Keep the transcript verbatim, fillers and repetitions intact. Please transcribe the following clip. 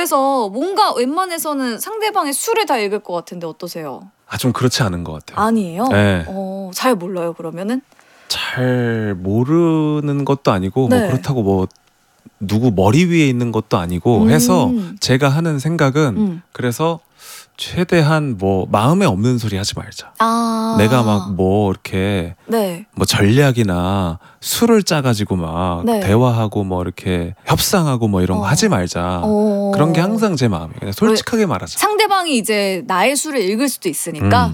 그래서 뭔가 웬만해서는 상대방의 술을 다 읽을 것 같은데 어떠세요? 아, 좀 그렇지 않은 것 같아요. 아니에요? 네. 어, 잘 몰라요 그러면은? 잘 모르는 것도 아니고 네. 뭐 그렇다고 뭐 누구 머리 위에 있는 것도 아니고 음. 해서 제가 하는 생각은 음. 그래서 최대한 뭐 마음에 없는 소리 하지 말자. 아. 내가 막 뭐 이렇게 네. 뭐 전략이나 술을 짜가지고 막 네. 대화하고 뭐 이렇게 협상하고 뭐 이런 거 어. 하지 말자. 어. 그런 게 항상 제 마음이에요. 그냥 솔직하게 말하자. 상대방이 이제 나의 술을 읽을 수도 있으니까. 음.